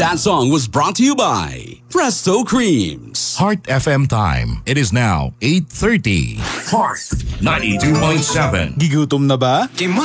That song was brought to you by Presto Creams. Heart FM time. It is now 8:30. Heart 92.7. Gigutom na ba?